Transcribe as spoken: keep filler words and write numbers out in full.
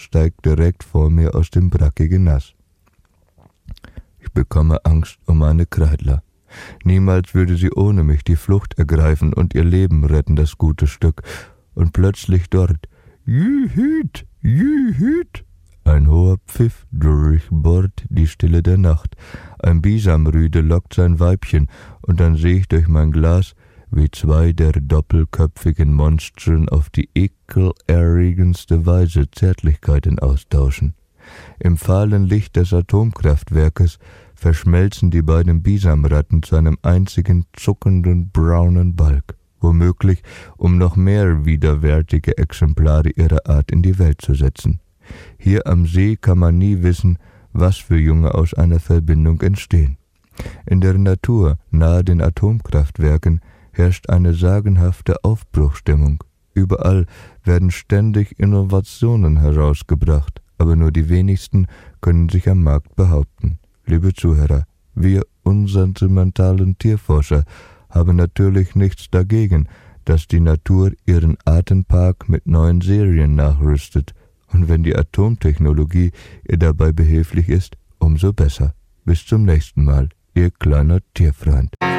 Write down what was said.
steigt direkt vor mir aus dem brackigen Nass. Ich bekomme Angst um meine Kreidler. Niemals würde sie ohne mich die Flucht ergreifen und ihr Leben retten, das gute Stück. Und plötzlich dort, Jühüt, Jühüt! Ein hoher Pfiff durchbohrt die Stille der Nacht. Ein Bisamrüde lockt sein Weibchen, und dann sehe ich durch mein Glas, wie zwei der doppelköpfigen Monstren auf die ekelerregendste Weise Zärtlichkeiten austauschen. Im fahlen Licht des Atomkraftwerkes verschmelzen die beiden Bisamratten zu einem einzigen zuckenden braunen Balg, womöglich um noch mehr widerwärtige Exemplare ihrer Art in die Welt zu setzen. Hier am See kann man nie wissen, was für Junge aus einer Verbindung entstehen. In der Natur, nahe den Atomkraftwerken, herrscht eine sagenhafte Aufbruchstimmung. Überall werden ständig Innovationen herausgebracht, aber nur die wenigsten können sich am Markt behaupten. Liebe Zuhörer, wir unsentimentalen Tierforscher haben natürlich nichts dagegen, dass die Natur ihren Artenpark mit neuen Serien nachrüstet. Und wenn die Atomtechnologie ihr dabei behilflich ist, umso besser. Bis zum nächsten Mal, Ihr kleiner Tierfreund.